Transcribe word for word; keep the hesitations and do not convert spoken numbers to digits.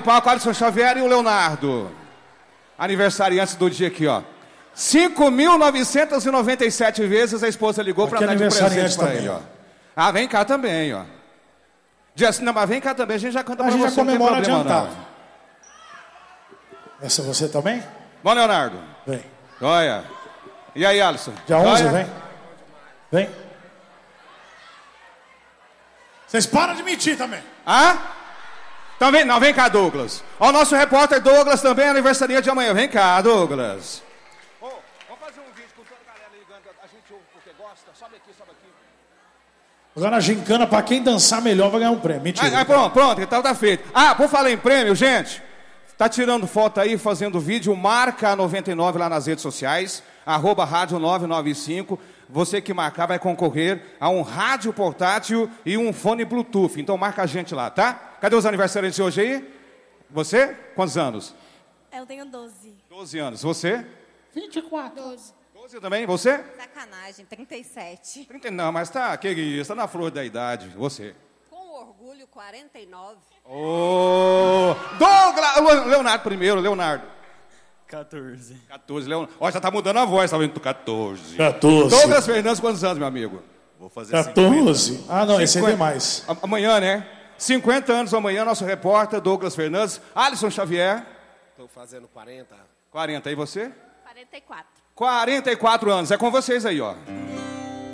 palco, Alisson Xavier e o Leonardo. Aniversariantes do dia aqui, ó. cinco mil novecentas e noventa e sete vezes a esposa ligou para dar de presente para ele, ó. Ah, vem cá também, ó. Dia, não, mas vem cá também, a gente já canta pra você. A gente já comemora problema, adiantado. não. Essa você também? Bom, Leonardo. Vem. Olha. E aí, Alisson? Dia onze, vem. Vem. Vocês param de mentir também. Ah? Então vem, não, vem cá, Douglas. Ó, o nosso repórter Douglas também, aniversaria de amanhã. Vem cá, Douglas. Ô, oh, vamos fazer um vídeo com toda a galera ligando. A gente ouve porque gosta. Sobe aqui, sobe aqui. Agora na gincana, pra quem dançar melhor, vai ganhar um prêmio. Mentira. Ah, ah, pronto, pronto, então tá feito. Ah, por falar em prêmio, gente. Tá tirando foto aí, fazendo vídeo, marca a noventa e nove lá nas redes sociais, arroba rádio nove nove cinco. Você que marcar vai concorrer a um rádio portátil e um fone Bluetooth. Então marca a gente lá, tá? Cadê os aniversariantes de hoje aí? Você? Quantos anos? Eu tenho doze. doze anos. Você? vinte e quatro. doze. doze também. Você? Sacanagem, trinta e sete. trinta Não, mas tá, que isso, tá na flor da idade. Você? Com orgulho, quarenta e nove. Ô, Douglas! Leonardo primeiro, Leonardo. quatorze. quatorze, Leonardo. Ó, já tá mudando a voz, tá vendo? quatorze. quatorze. Douglas Fernandes, quantos anos, meu amigo? Vou fazer quatorze. cinquenta. Ah, não, esse é cinquenta. demais. A- Amanhã, né? cinquenta anos amanhã, nosso repórter Douglas Fernandes. Alisson Xavier. Estou fazendo quarenta. quarenta. E você? quarenta e quatro. quarenta e quatro anos. É com vocês aí, ó.